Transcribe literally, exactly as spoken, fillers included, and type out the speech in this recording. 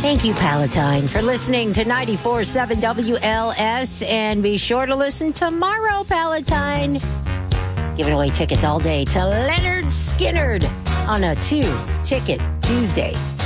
Thank you, Palatine, for listening to ninety-four point seven W L S. And be sure to listen tomorrow, Palatine. Giving away tickets all day to Leonard Skinnard on a two-ticket Tuesday.